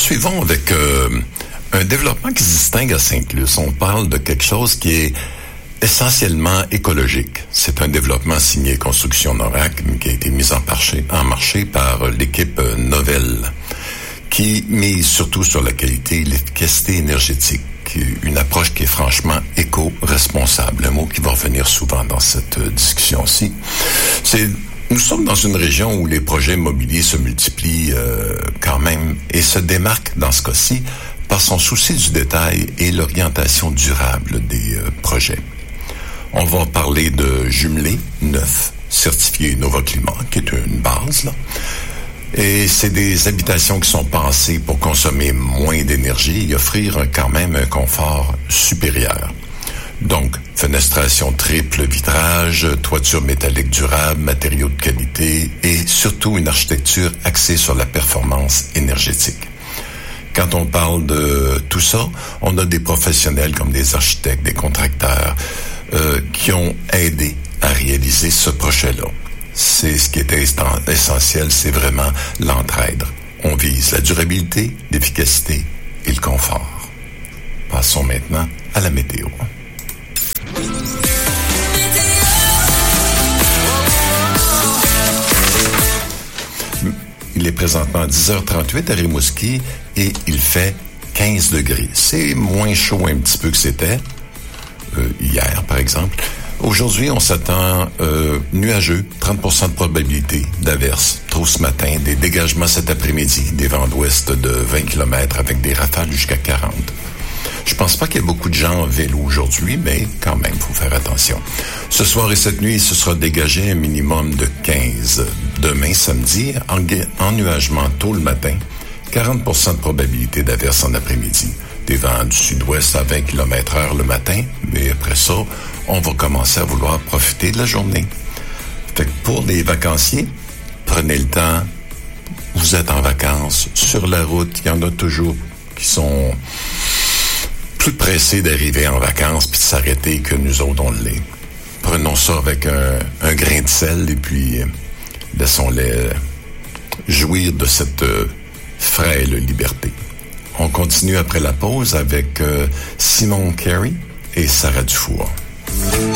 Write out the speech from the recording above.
poursuivons avec un développement qui se distingue à Sainte-Luce. On parle de quelque chose qui est essentiellement écologique. C'est un développement signé Construction Norac, qui a été mis en marché par l'équipe Novelle, qui mise surtout sur la qualité et l'efficacité énergétique. Une approche qui est franchement éco-responsable, un mot qui va revenir souvent dans cette discussion-ci. Nous sommes dans une région où les projets immobiliers se multiplient quand même et se démarquent dans ce cas-ci par son souci du détail et l'orientation durable des projets. On va parler de jumelés neufs, certifiés Nova-Climat, qui est une base, là. Et c'est des habitations qui sont pensées pour consommer moins d'énergie et offrir quand même un confort supérieur. Donc, fenestration triple vitrage, toiture métallique durable, matériaux de qualité et surtout une architecture axée sur la performance énergétique. Quand on parle de tout ça, on a des professionnels comme des architectes, des contracteurs qui ont aidé à réaliser ce projet-là. C'est ce qui était essentiel, c'est vraiment l'entraide. On vise la durabilité, l'efficacité et le confort. Passons maintenant à la météo. Il est présentement 10h38 à Rimouski et il fait 15 degrés. C'est moins chaud un petit peu que c'était hier, par exemple. Aujourd'hui, on s'attend nuageux, 30% de probabilité d'averse. Trop ce matin, des dégagements cet après-midi, des vents d'ouest de 20 km avec des rafales jusqu'à 40. Je pense pas qu'il y ait beaucoup de gens en vélo aujourd'hui, mais quand même, faut faire attention. Ce soir et cette nuit, il se sera dégagé un minimum de 15. Demain, samedi, ennuagement tôt le matin, 40% de probabilité d'averse en après-midi. Des vents du sud-ouest à 20 km/h le matin, mais après ça, on va commencer à vouloir profiter de la journée. Fait que pour les vacanciers, prenez le temps. Vous êtes en vacances, sur la route, il y en a toujours qui sont plus pressés d'arriver en vacances puis de s'arrêter que nous autres, on l'est. Prenons ça avec un grain de sel et puis laissons-les jouir de cette frêle liberté. On continue après la pause avec Simon Carey et Sarah Dufour.